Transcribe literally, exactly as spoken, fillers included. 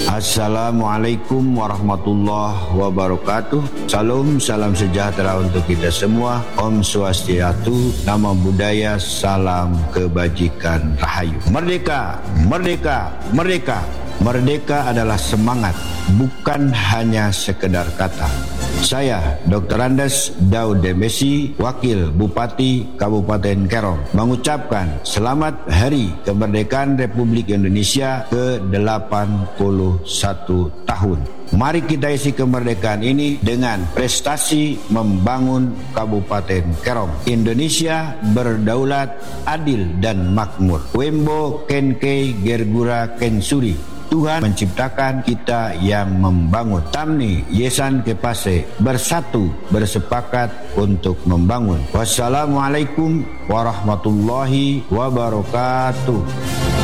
Assalamualaikum warahmatullahi wabarakatuh. Salam, salam sejahtera untuk kita semua. Om Swastiastu, nama budaya, salam kebajikan, rahayu. Merdeka, merdeka, merdeka. Merdeka adalah semangat, bukan hanya sekedar kata. Saya, doktor Andes Daud Demesi, Wakil Bupati Kabupaten Kerom, mengucapkan selamat Hari Kemerdekaan Republik Indonesia ke delapan puluh satu tahun. Mari kita isi kemerdekaan ini dengan prestasi membangun Kabupaten Kerom. Indonesia berdaulat, adil dan makmur. Wembo Kenke Gergura Kensuri. Tuhan menciptakan, kita yang membangun. Tamni Yesan Kepase, bersatu bersepakat untuk membangun. Wassalamualaikum warahmatullahi wabarakatuh.